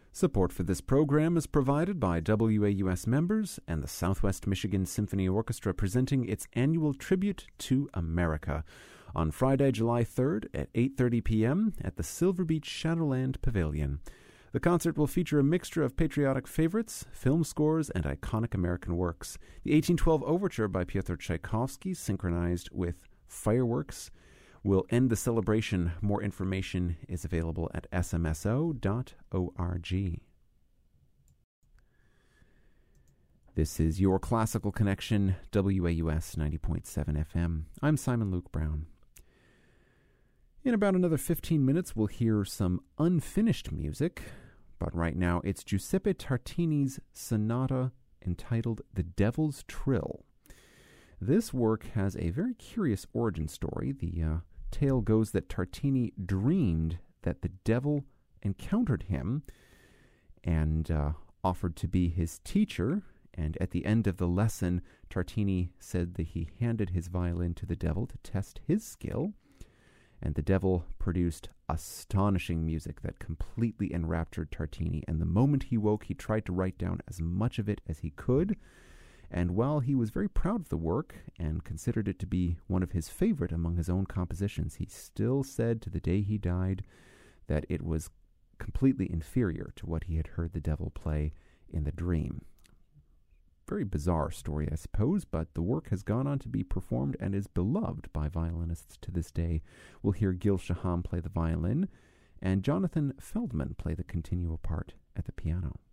Support for this program is provided by WAUS members and the Southwest Michigan Symphony Orchestra presenting its annual Tribute to America on Friday, July 3rd at 8:30 p.m. at the Silver Beach Shadowland Pavilion. The concert will feature a mixture of patriotic favorites, film scores, and iconic American works. The 1812 Overture by Pyotr Tchaikovsky, synchronized with fireworks, will end the celebration. More information is available at smso.org. This is Your Classical Connection, WAUS 90.7 FM. I'm Simon Luke Brown. In about another 15 minutes, we'll hear some unfinished music, but right now it's Giuseppe Tartini's sonata entitled The Devil's Trill. This work has a very curious origin story. The tale goes that Tartini dreamed that the devil encountered him and offered to be his teacher, and at the end of the lesson, Tartini said that he handed his violin to the devil to test his skill, and the devil produced astonishing music that completely enraptured Tartini, and the moment he woke, he tried to write down as much of it as he could. And while he was very proud of the work and considered it to be one of his favorite among his own compositions, he still said to the day he died that it was completely inferior to what he had heard the devil play in the dream. Very bizarre story, I suppose, but the work has gone on to be performed and is beloved by violinists to this day. We'll hear Gil Shaham play the violin and Jonathan Feldman play the continuo part at the piano.